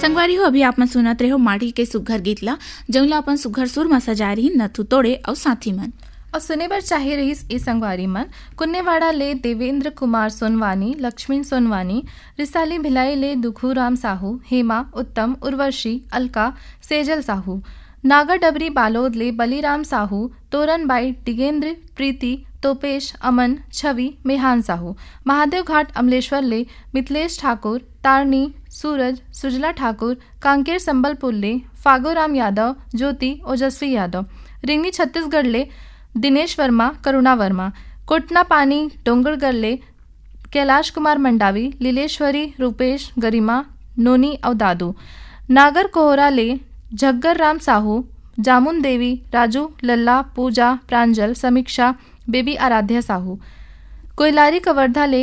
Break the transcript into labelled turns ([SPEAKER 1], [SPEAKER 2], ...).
[SPEAKER 1] संगवारी हो अभी आप मन सुनत रहे हो माटी के सुघर गीत ला जौला अपन सुघर सुर में सजा रही नथु तोड़े और साथी मन
[SPEAKER 2] और सुने बर चाहे रहीस ए संगवारी मन कुन्नेवाड़ा ले देवेंद्र कुमार सोनवानी, लक्ष्मी सोनवानी, रिसाली भिलाई ले दुखूराम साहू, हेमा, उत्तम, उर्वशी, अलका, सेजल साहू, नागर डबरी बालोद ले बलीराम साहू, तोरनबाई, डिगेंद्र, प्रीति, तोपेश, अमन, छवि, मेहान साहू, महादेव घाट अमलेश्वर ले मिथिलेश ठाकुर, तारनी, सूरज, सुजला ठाकुर, कांकेर संबलपुर ले फागोराम यादव, ज्योति, ओजस्वी यादव, रिंगनी छत्तीसगढ़ ले दिनेश वर्मा, करुणा वर्मा, कोटना पानी डोंगरगढ़ ले कैलाश कुमार मंडावी, लीलेश्वरी, रूपेश, गरिमा, नोनी और दादू, नागर कोहरा ले झग्गर राम साहू, जामुन देवी, राजू, लल्ला, पूजा, प्रांजल, समीक्षा, बेबी आराध्या साहू, कोयलारी कवर्धा ले